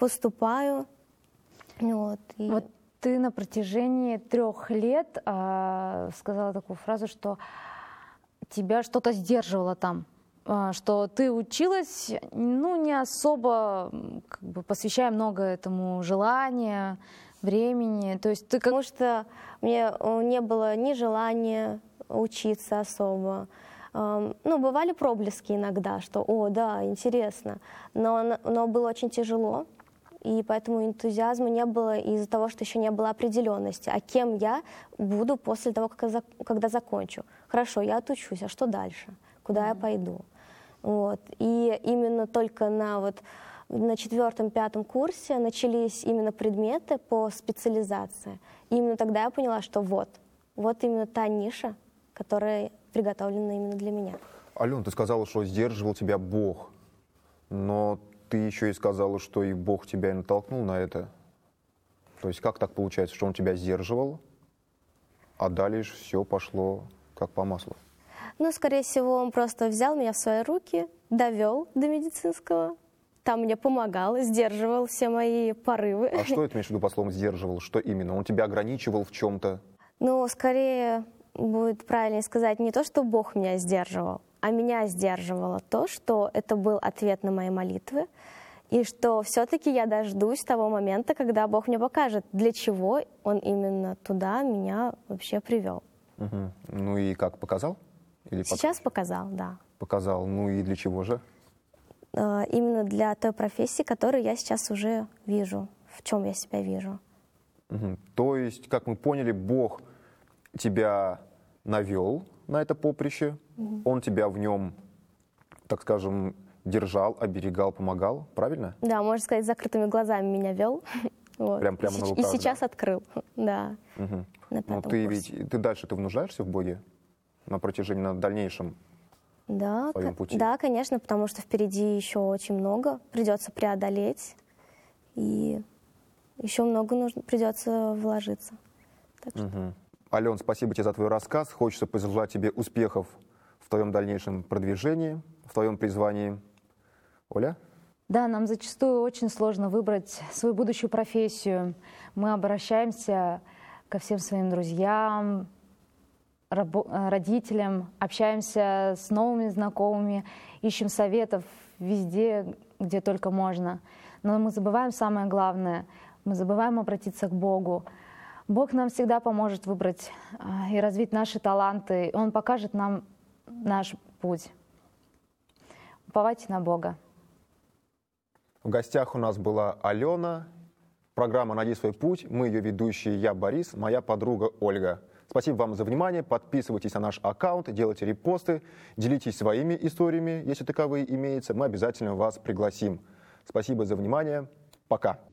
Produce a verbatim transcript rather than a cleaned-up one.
поступаю. Вот, и... вот ты на протяжении трех лет э, сказала такую фразу, что тебя что-то сдерживало там, э, что ты училась, ну, не особо, как бы, посвящая много этому желания, времени. То есть ты как... Потому что мне не было ни желания учиться особо. Ну, бывали проблески иногда, что, о, да, интересно, но, но было очень тяжело, и поэтому энтузиазма не было из-за того, что еще не было определенности, а кем я буду после того, как я, когда закончу. Хорошо, я отучусь, а что дальше? Куда mm-hmm. я пойду? Вот. И именно только на, вот, на четвертом-пятом курсе начались именно предметы по специализации. И именно тогда я поняла, что вот, вот именно та ниша, которая приготовлена именно для меня. Алена, ты сказала, что сдерживал тебя Бог, но ты еще и сказала, что и Бог тебя и натолкнул на это. То есть как так получается, что Он тебя сдерживал, а далее все пошло как по маслу? Ну, скорее всего, Он просто взял меня в свои руки, довел до медицинского, там мне помогал, сдерживал все мои порывы. А что это имеешь в виду по словам «сдерживал»? Что именно? Он тебя ограничивал в чем-то? Ну, скорее... будет правильнее сказать не то, что Бог меня сдерживал, а меня сдерживало то, что это был ответ на мои молитвы, и что все-таки я дождусь того момента, когда Бог мне покажет, для чего Он именно туда меня вообще привел. Угу. Ну и как, показал? Или Сейчас под... показал, да. Показал. Ну и для чего же? А, именно для той профессии, которую я сейчас уже вижу, в чем я себя вижу. Угу. То есть, как мы поняли, Бог тебя навел на это поприще, mm-hmm. Он тебя в нем, так скажем, держал, оберегал, помогал, правильно? Да, можно сказать, с закрытыми глазами меня вел. Вот. Прям, прямо и, на руках, и сейчас да? открыл, да. Угу. На Но ты ведь, ты дальше ты нуждаешься в Боге на протяжении, на дальнейшем да, своем пути? Да, конечно, потому что впереди еще очень много придется преодолеть, и еще много нужно, придется вложиться. Так что... угу. Ален, спасибо тебе за твой рассказ. Хочется пожелать тебе успехов в твоем дальнейшем продвижении, в твоем призвании. Оля? Да, нам зачастую очень сложно выбрать свою будущую профессию. Мы обращаемся ко всем своим друзьям, родителям, общаемся с новыми знакомыми, ищем советов везде, где только можно. Но мы забываем самое главное. Мы забываем обратиться к Богу. Бог нам всегда поможет выбрать и развить наши таланты. Он покажет нам наш путь. Уповайте на Бога. В гостях у нас была Алена. Программа «Найди свой путь». Мы ее ведущие, я Борис, моя подруга Ольга. Спасибо вам за внимание. Подписывайтесь на наш аккаунт, делайте репосты, делитесь своими историями, если таковые имеются. Мы обязательно вас пригласим. Спасибо за внимание. Пока.